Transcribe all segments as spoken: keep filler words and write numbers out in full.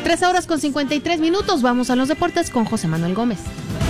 Tres horas con cincuenta y tres minutos. Vamos a los deportes con José Manuel Gómez.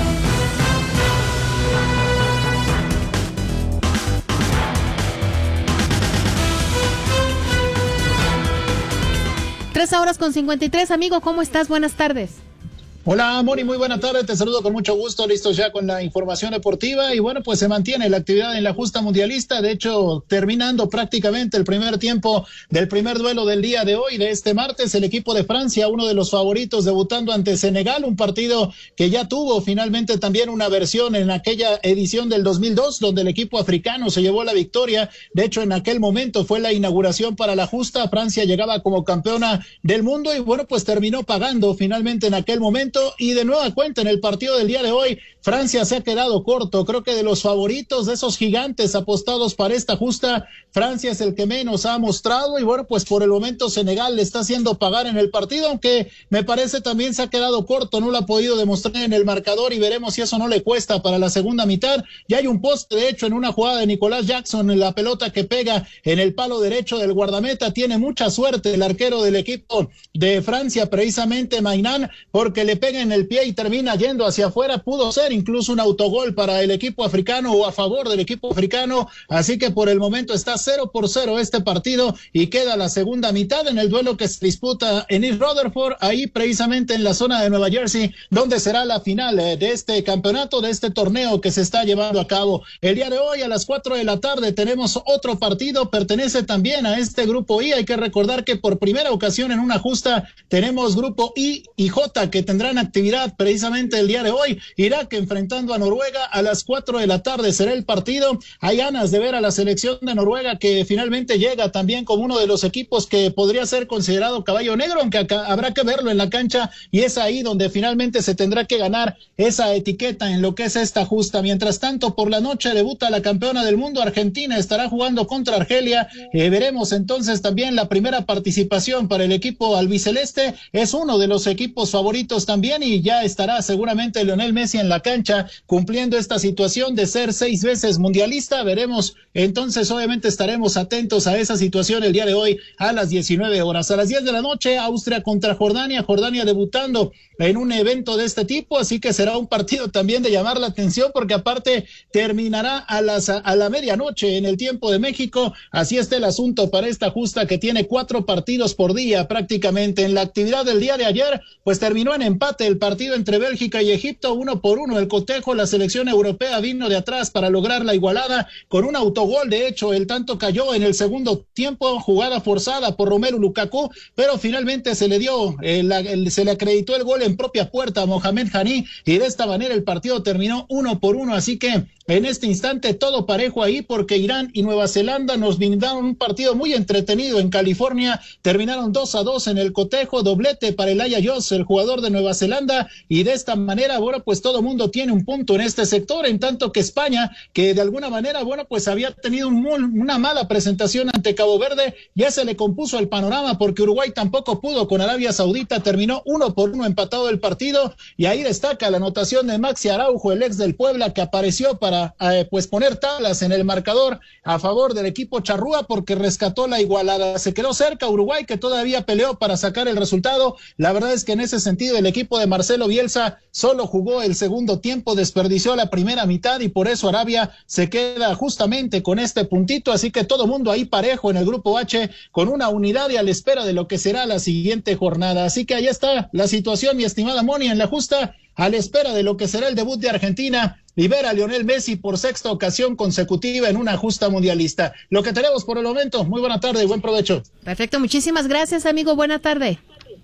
Tres horas con cincuenta y tres, amigo, ¿cómo estás? Buenas tardes. Hola, Moni, muy buena tarde, te saludo con mucho gusto, listos ya con la información deportiva y bueno, pues se mantiene la actividad en la justa mundialista, de hecho, terminando prácticamente el primer tiempo del primer duelo del día de hoy, de este martes, el equipo de Francia, uno de los favoritos, debutando ante Senegal, un partido que ya tuvo finalmente también una versión en aquella edición del dos mil dos, donde el equipo africano se llevó la victoria, de hecho, en aquel momento fue la inauguración para la justa, Francia llegaba como campeona del mundo y bueno, pues terminó pagando finalmente en aquel momento. Y de nueva cuenta en el partido del día de hoy, Francia se ha quedado corto, creo que de los favoritos, de esos gigantes apostados para esta justa, Francia es el que menos ha mostrado y bueno, pues por el momento Senegal le está haciendo pagar en el partido, aunque me parece también se ha quedado corto, no lo ha podido demostrar en el marcador y veremos si eso no le cuesta para la segunda mitad. Ya hay un poste, de hecho, en una jugada de Nicolás Jackson, en la pelota que pega en el palo derecho del guardameta, tiene mucha suerte el arquero del equipo de Francia, precisamente Mainan, porque le pega en el pie y termina yendo hacia afuera, pudo ser incluso un autogol para el equipo africano o a favor del equipo africano, así que por el momento está cero por cero este partido y queda la segunda mitad en el duelo que se disputa en East Rutherford, ahí precisamente en la zona de Nueva Jersey, donde será la final de este campeonato, de este torneo que se está llevando a cabo. El día de hoy a las cuatro de la tarde tenemos otro partido, pertenece también a este grupo I, hay que recordar que por primera ocasión en una justa tenemos grupo I y J que tendrán actividad precisamente el día de hoy. Irak enfrentando a Noruega a las cuatro de la tarde será el partido. Hay ganas de ver a la selección de Noruega que finalmente llega también como uno de los equipos que podría ser considerado caballo negro, aunque acá habrá que verlo en la cancha y es ahí donde finalmente se tendrá que ganar esa etiqueta en lo que es esta justa. Mientras tanto, por la noche debuta la campeona del mundo, Argentina estará jugando contra Argelia. Eh, veremos entonces también la primera participación para el equipo albiceleste. Es uno de los equipos favoritos también y ya estará seguramente Lionel Messi en la cancha cumpliendo esta situación de ser seis veces mundialista. Veremos, entonces obviamente estaremos atentos a esa situación el día de hoy a las diecinueve horas. A las diez de la noche, Austria contra Jordania, Jordania debutando en un evento de este tipo, así que será un partido también de llamar la atención porque aparte terminará a las a la medianoche en el tiempo de México, así está el asunto para esta justa que tiene cuatro partidos por día prácticamente. En la actividad del día de ayer, pues terminó en empate el partido entre Bélgica y Egipto, uno por uno. El cotejo, la selección europea vino de atrás para lograr la igualada con un autogol. De hecho, el tanto cayó en el segundo tiempo, jugada forzada por Romelu Lukaku, pero finalmente se le dio, eh, la, el, se le acreditó el gol en propia puerta a Mohamed Hani y de esta manera el partido terminó uno por uno. Así que en este instante todo parejo ahí porque Irán y Nueva Zelanda nos brindaron un partido muy entretenido en California, terminaron dos a dos en el cotejo, doblete para Elijah Joss, el jugador de Nueva Zelanda, y de esta manera, bueno, pues todo mundo tiene un punto en este sector, en tanto que España, que de alguna manera, bueno, pues había tenido un, una mala presentación ante Cabo Verde, ya se le compuso el panorama porque Uruguay tampoco pudo con Arabia Saudita, terminó uno por uno empatado el partido, y ahí destaca la anotación de Maxi Araujo, el ex del Puebla, que apareció para Eh, pues poner tablas en el marcador a favor del equipo charrúa porque rescató la igualada. Se quedó cerca Uruguay, que todavía peleó para sacar el resultado. La verdad es que en ese sentido el equipo de Marcelo Bielsa solo jugó el segundo tiempo, desperdició la primera mitad y por eso Arabia se queda justamente con este puntito, así que todo mundo ahí parejo en el grupo H con una unidad y a la espera de lo que será la siguiente jornada. Así que ahí está la situación, mi estimada Moni, en la justa, a la espera de lo que será el debut de Argentina y ver a Lionel Messi por sexta ocasión consecutiva en una justa mundialista. Lo que tenemos por el momento. Muy buena tarde y buen provecho. Perfecto, muchísimas gracias, amigo. Buena tarde.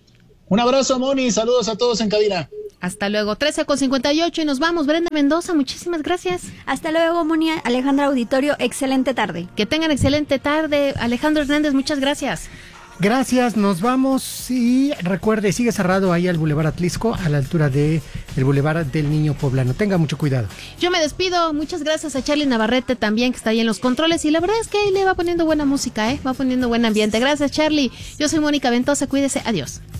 Un abrazo, Moni. Saludos a todos en cabina. Hasta luego. trece con cincuenta y ocho y nos vamos. Brenda Mendoza, muchísimas gracias. Hasta luego, Moni. Alejandra Auditorio, excelente tarde. Que tengan excelente tarde. Alejandro Hernández, muchas gracias. Gracias, nos vamos y recuerde, sigue cerrado ahí al Boulevard Atlisco, a la altura de el Boulevard del Niño Poblano. Tenga mucho cuidado. Yo me despido, muchas gracias a Charlie Navarrete también, que está ahí en los controles, y la verdad es que ahí le va poniendo buena música, ¿eh? Va poniendo buen ambiente. Gracias, Charlie. Yo soy Mónica Ventosa, cuídese, adiós.